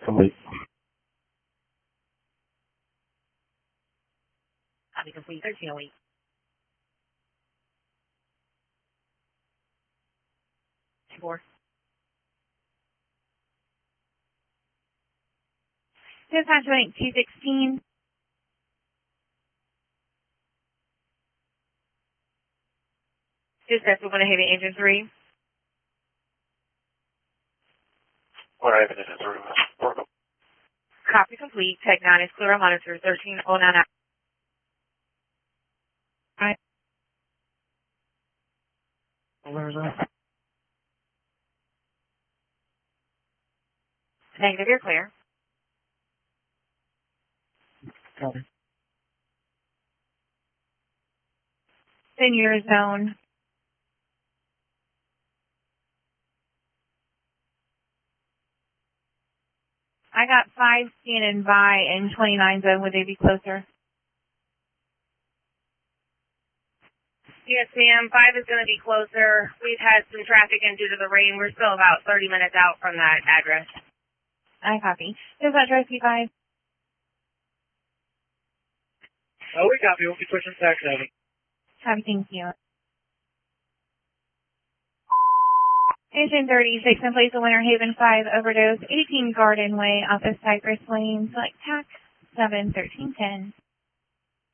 Complete. Copy complete. 1308. Four. Dispatch point 216. Dispatch, we're going to Haven Engine 3. What I have in it is a room. Copy complete. Tech 9 is clear on monitor 1309. Alright. Where's that? Negative, you're clear. Copy. Then your zone. I got 5 standing by and 29 zone. Would they be closer? Yes, ma'am. 5 is going to be closer. We've had some traffic in due to the rain. We're still about 30 minutes out from that address. I copy. Dispatch Rescue 5. Oh, we copy. We'll be pushing back 7. Copy, thank you. Engine 36 in place of Winter Haven 5 overdose, 18 Garden Way off of Cypress Lane, select TAC 71310.